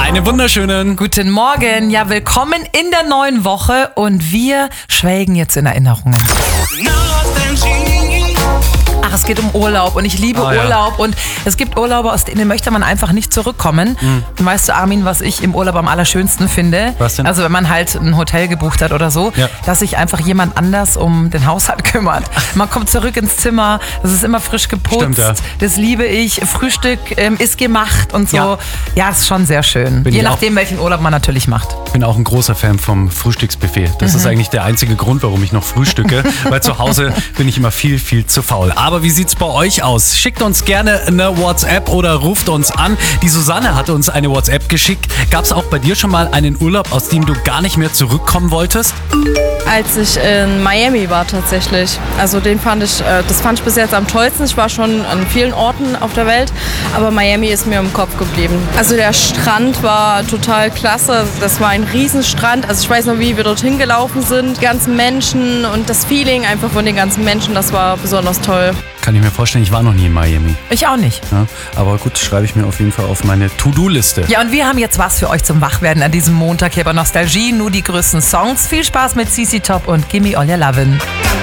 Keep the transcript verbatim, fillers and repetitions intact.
Einen wunderschönen Guten Morgen, ja, willkommen in der neuen Woche und wir schwelgen jetzt in Erinnerungen. Ach, es geht um Urlaub und ich liebe oh, Urlaub ja. und es gibt Urlaube, aus denen möchte man einfach nicht zurückkommen. Mhm. Und weißt du, Armin, was ich im Urlaub am allerschönsten finde? Was denn? Also wenn man halt ein Hotel gebucht hat oder so, ja. dass sich einfach jemand anders um den Haushalt kümmert. Man kommt zurück ins Zimmer, das ist immer frisch geputzt, Stimmt, ja. Das liebe ich, Frühstück ähm, ist gemacht und so. Ja, ja, ist schon sehr schön. Bin Je ich nachdem, welchen Urlaub man natürlich macht. Ich bin auch ein großer Fan vom Frühstücksbuffet. Das mhm. ist eigentlich der einzige Grund, warum ich noch frühstücke, weil zu Hause bin ich immer viel, viel zu faul. Aber wie sieht's bei euch aus? Schickt uns gerne eine WhatsApp oder ruft uns an. Die Susanne hat uns eine WhatsApp geschickt. Gab es auch bei dir schon mal einen Urlaub, aus dem du gar nicht mehr zurückkommen wolltest? Als ich in Miami war tatsächlich. Also den fand ich, das fand ich bis jetzt am tollsten. Ich war schon an vielen Orten auf der Welt, aber Miami ist mir im Kopf geblieben. Also der Strand war total klasse. Das war ein Riesenstrand. Also ich weiß noch, wie wir dorthin gelaufen sind. Die ganzen Menschen und das Feeling einfach von den ganzen Menschen, das war besonders toll. Kann ich mir vorstellen, ich war noch nie in Miami. Ich auch nicht. Ja, aber gut, schreibe ich mir auf jeden Fall auf meine To-Do-Liste. Ja, und wir haben jetzt was für euch zum Wachwerden an diesem Montag hier bei Nostalgie. Nur die größten Songs. Viel Spaß mit C C Top und Gimme All Your Lovin'.